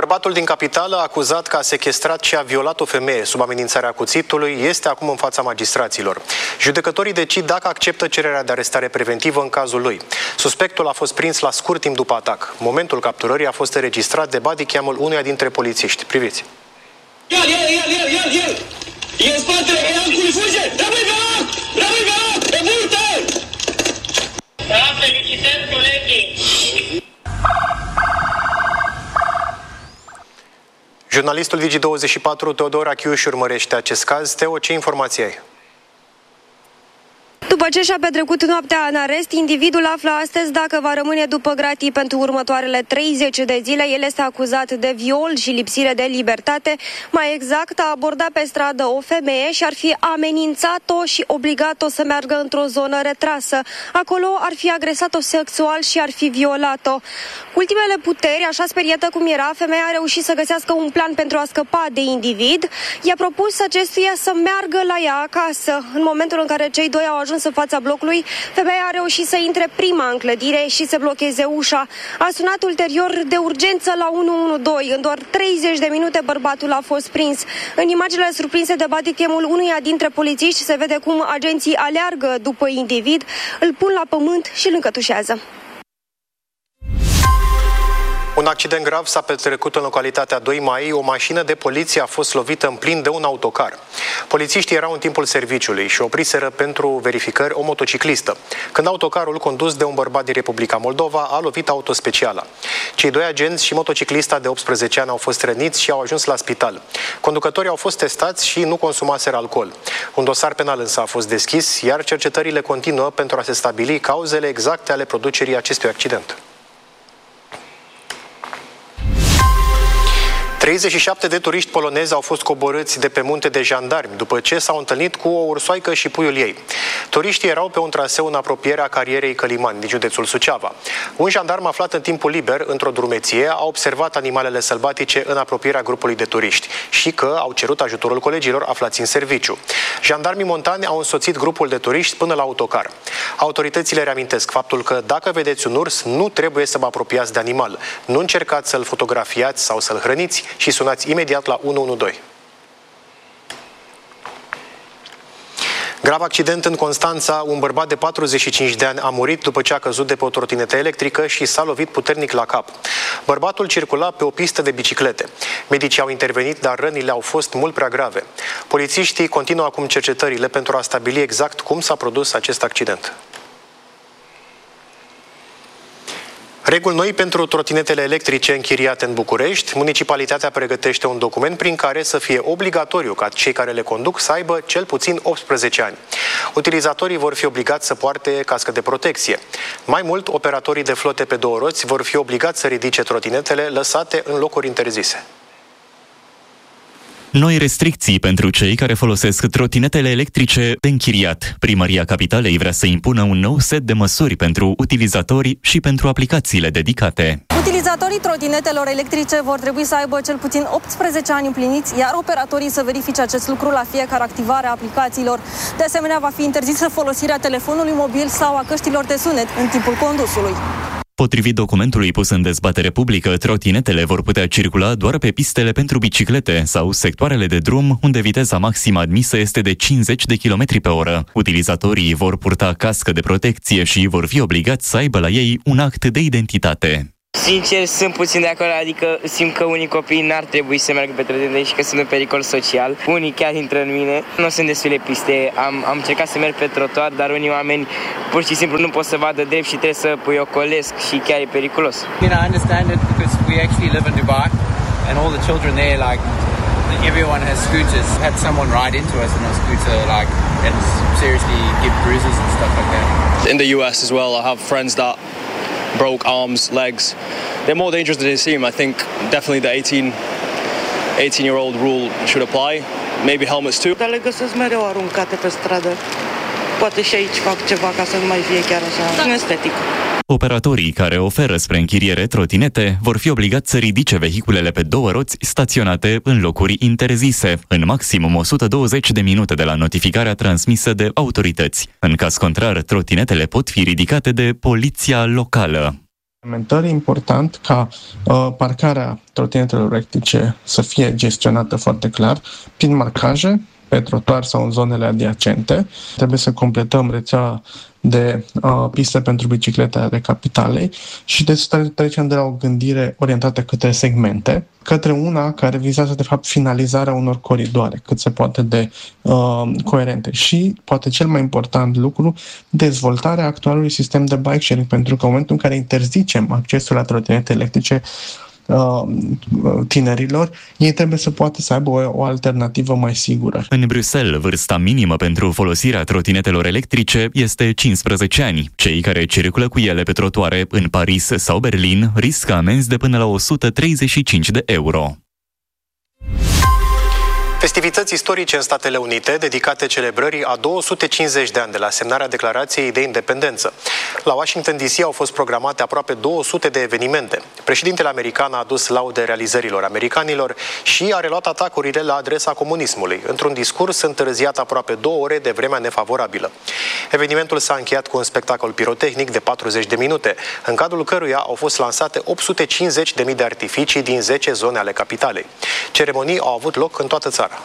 Bărbatul din capitală, acuzat că a sechestrat și a violat o femeie sub amenințarea cuțitului, este acum în fața magistraților. Judecătorii decid dacă acceptă cererea de arestare preventivă în cazul lui. Suspectul a fost prins la scurt timp după atac. Momentul capturării a fost înregistrat de bodycam-ul unuia dintre polițiști. Priviți! El! E în spatele, e ancul, fuge! Rămâi pe loc! Rămâi pe loc! E multă! Da, felicitări, colegii! Jurnalistul Digi24, Teodor Achiuș, urmărește acest caz. Teo, ce informații ai? După ce și-a petrecut noaptea în arest, individul află astăzi dacă va rămâne după gratii pentru următoarele 30 de zile. El este acuzat de viol și lipsire de libertate. Mai exact, a abordat pe stradă o femeie și ar fi amenințat-o și obligat-o să meargă într-o zonă retrasă. Acolo ar fi agresat-o sexual și ar fi violat-o. Cu ultimele puteri, așa speriată cum era, femeia a reușit să găsească un plan pentru a scăpa de individ. I-a propus acestuia să meargă la ea acasă. În momentul în care cei doi au ajuns în fața blocului, femeia a reușit să intre prima în clădire și să blocheze ușa. A sunat ulterior de urgență la 112. În doar 30 de minute bărbatul a fost prins. În imaginele surprinse de bodycam-ul unuia dintre polițiști se vede cum agenții aleargă după individ, îl pun la pământ și îl încătușează. Un accident grav s-a petrecut în localitatea 2 Mai. O mașină de poliție a fost lovită în plin de un autocar. Polițiștii erau în timpul serviciului și opriseră pentru verificări o motociclistă, când autocarul, condus de un bărbat din Republica Moldova, a lovit autospeciala. Cei doi agenți și motociclista de 18 ani au fost răniți și au ajuns la spital. Conducătorii au fost testați și nu consumaseră alcool. Un dosar penal însă a fost deschis, iar cercetările continuă pentru a se stabili cauzele exacte ale producerii acestui accident. 37 de turiști polonezi au fost coborâți de pe munte de jandarmi după ce s-au întâlnit cu o ursoaică și puiul ei. Turiștii erau pe un traseu în apropierea carierei Călimani din județul Suceava. Un jandarm aflat în timpul liber într-o drumeție a observat animalele sălbatice în apropierea grupului de turiști și că au cerut ajutorul colegilor aflați în serviciu. Jandarmii montani au însoțit grupul de turiști până la autocar. Autoritățile reamintesc faptul că dacă vedeți un urs, nu trebuie să vă apropiați de animal. Nu încercați să-l fotografiați sau să-l hrăniți și sunați imediat la 112. Grav accident în Constanța. Un bărbat de 45 de ani a murit după ce a căzut de pe o trotinetă electrică și s-a lovit puternic la cap. Bărbatul circula pe o pistă de biciclete. Medicii au intervenit, dar rănile au fost mult prea grave. Polițiștii continuă acum cercetările pentru a stabili exact cum s-a produs acest accident. Reguli noi pentru trotinetele electrice închiriate în București. Municipalitatea pregătește un document prin care să fie obligatoriu ca cei care le conduc să aibă cel puțin 18 ani. Utilizatorii vor fi obligați să poarte cască de protecție. Mai mult, operatorii de flote pe două roți vor fi obligați să ridice trotinetele lăsate în locuri interzise. Noi restricții pentru cei care folosesc trotinetele electrice de închiriat. Primăria Capitalei vrea să impună un nou set de măsuri pentru utilizatori și pentru aplicațiile dedicate. Utilizatorii trotinetelor electrice vor trebui să aibă cel puțin 18 ani împliniți, iar operatorii să verifice acest lucru la fiecare activare a aplicațiilor. De asemenea, va fi interzisă folosirea telefonului mobil sau a căștilor de sunet în timpul condusului. Potrivit documentului pus în dezbatere publică, trotinetele vor putea circula doar pe pistele pentru biciclete sau sectoarele de drum unde viteza maximă admisă este de 50 de km pe oră. Utilizatorii vor purta cască de protecție și vor fi obligați să aibă la ei un act de identitate. Sincer, sunt puțin de acord, adică simt că unii copii n-ar trebui să meargă pe trotinete și că sunt un pericol social. Unii chiar intră în mine. Nu sunt destule piste, am încercat să merg pe trotuar, dar unii oameni pur și simplu nu pot să vadă drept și trebuie să îi ocolesc și chiar e periculos. I understand it because we actually live in Dubai and all the children there, like, everyone has scooters. Had someone ride into us on a scooter, like, and seriously give bruises and stuff like that. In the US as well, I have friends that broke arms, legs. They're more dangerous than they seem. I think definitely the 18-year-old rule should apply. Maybe helmets too. Dar le găsesc mereu aruncate pe stradă. Poate și aici fac ceva ca să nu mai fie chiar așa estetic. Operatorii care oferă spre închiriere trotinete vor fi obligați să ridice vehiculele pe două roți staționate în locuri interzise, în maximum 120 de minute de la notificarea transmisă de autorități. În caz contrar, trotinetele pot fi ridicate de poliția locală. E important ca parcarea trotinetelor electrice să fie gestionată foarte clar prin marcaje pe trotuar sau în zonele adiacente. Trebuie să completăm rețeaua de piste pentru biciclete ale capitalei și să trecem de la o gândire orientată către segmente, către una care vizează de fapt finalizarea unor coridoare cât se poate de coerente și, poate cel mai important lucru, dezvoltarea actualului sistem de bike sharing, pentru că în momentul în care interzicem accesul la trotinete electrice tinerilor, ei trebuie să poată să aibă o alternativă mai sigură. În Bruxelles, vârsta minimă pentru folosirea trotinetelor electrice este 15 ani. Cei care circulă cu ele pe trotuare în Paris sau Berlin riscă amenzi de până la 135 de euro. Festivități istorice în Statele Unite, dedicate celebrării a 250 de ani de la semnarea Declarației de Independență. La Washington DC au fost programate aproape 200 de evenimente. Președintele american a adus laude realizărilor americanilor și a reluat atacurile la adresa comunismului, într-un discurs întârziat aproape 2 ore de vremea nefavorabilă. Evenimentul s-a încheiat cu un spectacol pirotehnic de 40 de minute, în cadrul căruia au fost lansate 850.000 de artificii din 10 zone ale capitalei. Ceremonii au avut loc în toată țara.